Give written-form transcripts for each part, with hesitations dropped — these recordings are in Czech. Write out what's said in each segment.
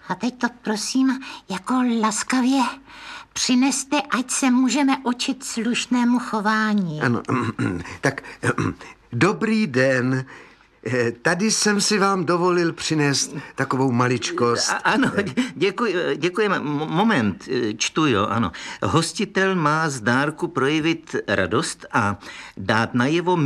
A teď to prosím jako laskavě přineste, ať se můžeme učit slušnému chování. Ano, tak dobrý den. Tady jsem si vám dovolil přinést takovou maličkost. Ano, děkujeme. Moment, čtu, jo, ano. Hostitel má z dárku projevit radost a dát najevo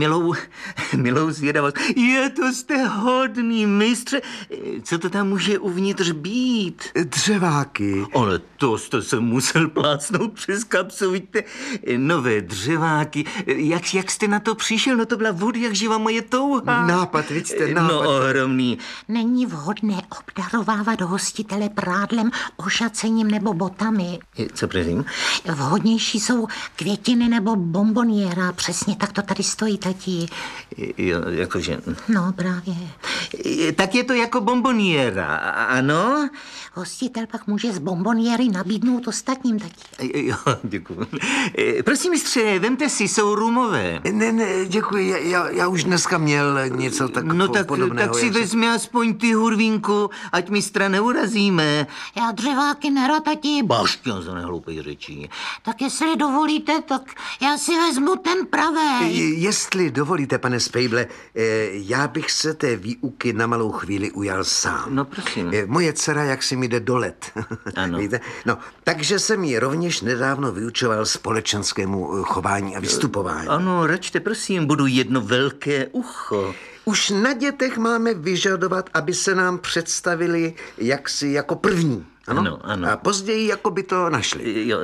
milou zvědavost. Jste hodný mistře. Co to tam může uvnitř být? Dřeváky. Ale to jste se musel plácnout přes kapsu, vidíte? Nové dřeváky. Jak jste na to přišel? No to byla vody, jak živa moje touha. Nápad, vidíte, nápad. No, ohromný. Není vhodné obdarovávat hostitele prádlem, ošacením nebo botami. Co prosím? Vhodnější jsou květiny nebo bomboniéra. Přesně tak to tady stojí, tati. Jo, jakože... No, právě. Tak je to jako bomboniéra, ano? Hostitel pak může z bomboniéry nabídnout ostatním, tati. Jo, děkuji. Prosím, mistře, vemte si, jsou rumové. Ne, děkuji, já už dneska měl něco podobného. Tak si vezmi aspoň ty, hurvínku, ať mistra neurazíme. Já dřeváky nerad, tati. Bašťan za nehloupej řečí. Tak jestli dovolíte, tak já si vezmu ten pravej. Jestli dovolíte, pane Spejble, já bych se té výuky na malou chvíli ujal sám. No, prosím. Moje dcera jaksi mi jde do let. Ano. Víte? No, takže jsem ji rovněž nedávno vyučoval společenskému chování a vystupování. Ano, račte, prosím, budu jedno velké ucho. Už na dětech máme vyžadovat, aby se nám představili jaksi jako první. Ano? Ano. A později jako by to našli. Jo,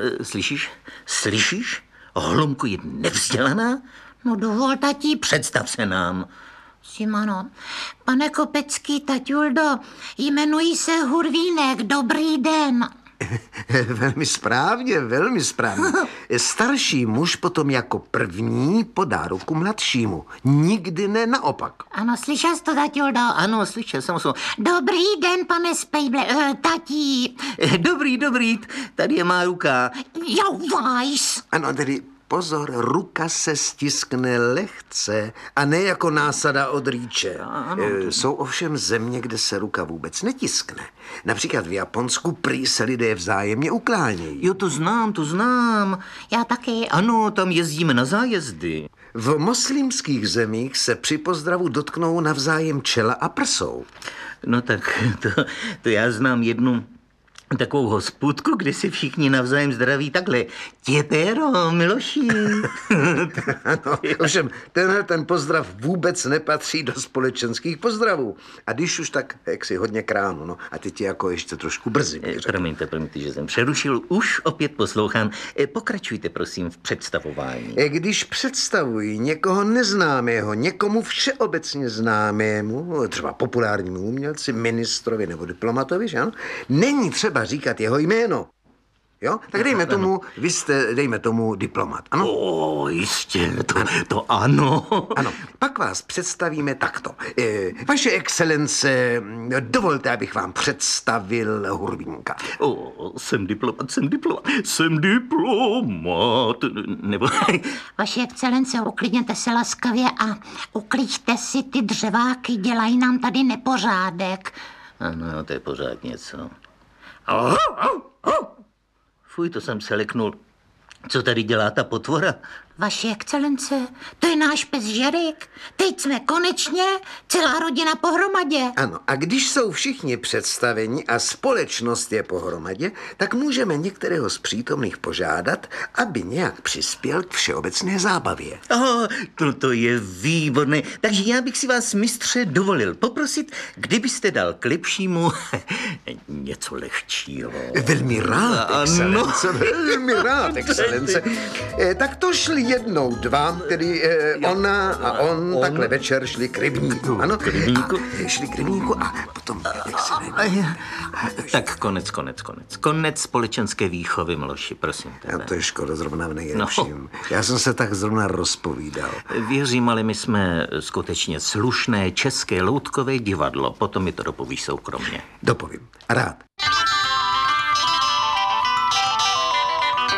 slyšíš? Holomku je nevzdělaná? No dovol, tati. Představ se nám. Simano, pane Kopecký, tatiuldo, jmenují se Hurvínek, dobrý den. Velmi správně. Starší muž potom jako první podá ruku mladšímu. Nikdy ne naopak. Ano, slyšel jsi to, tatiuldo? Ano, slyšel jsem. Dobrý den, pane Spejble, tatí. Dobrý, tady je má ruka. Jo, vajs. Ano, tedy pozor, ruka se stiskne lehce a ne jako násada od rýče. Jsou ovšem země, kde se ruka vůbec netiskne. Například v Japonsku prý se lidé vzájemně uklánějí. Jo, to znám. Já taky. Ano, tam jezdíme na zájezdy. V moslimských zemích se při pozdravu dotknou navzájem čela a prsou. No tak to já znám jednu takovou hospůdku, kde si všichni navzájem zdraví takhle. Těpero, Miloši. Ano, ovšem, ten pozdrav vůbec nepatří do společenských pozdravů. A když už tak, jak si hodně kránu, no. A teď je jako ještě trošku brzy. Promiňte, že jsem přerušil. Už opět poslouchám. Pokračujte, prosím, v představování. Když představuji někoho neznámého, někomu všeobecně známému, třeba populárnímu umělci, ministrovi nebo diplomatovi, že ano, není třeba říkat jeho jméno. Jo? Tak vy jste, dejme tomu, diplomat, ano? Jistě, to ano. Ano, pak vás představíme takto. Vaše excelence, dovolte, abych vám představil Hurvínka. Jsem diplomat. Nebo... Vaše excelence, uklidněte se laskavě a uklíďte si ty dřeváky, dělají nám tady nepořádek. Ano, to je pořád něco. Fuj, to jsem se leknul. Co tady dělá ta potvora? Vaše excelence, to je náš pes Žerik. Teď jsme konečně celá rodina pohromadě. Ano, a když jsou všichni představeni a společnost je pohromadě, tak můžeme některého z přítomných požádat, aby nějak přispěl k všeobecné zábavě. To je výborné. Takže já bych si vás, mistře, dovolil poprosit, kdybyste dal k lepšímu něco lehčího. Velmi rád, excelence, velmi rád, excelence. Tak to šli jednou dva, tedy ona a on takhle večer šli k rybníku, ano? Šli k rybníku a potom, jak se Tak konec společenské výchovy, Miloši, prosím tebe. To je škoda, zrovna v nejlepším. Já jsem se tak zrovna rozpovídal. Věřím, ale my jsme skutečně slušné české loutkové divadlo. Potom mi to dopovíš soukromně. Dopovím. Rád.